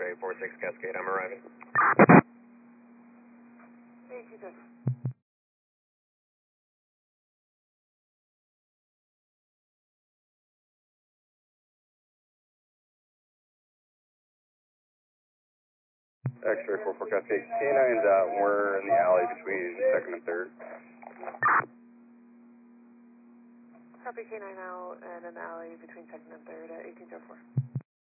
X-ray 46 Cascade, I'm arriving. Hey, Jesus. X-ray 44 Cascade, K9's out, we're in the alley between 2nd and 3rd. Copy K9 out and an alley between 2nd and 3rd at 1804.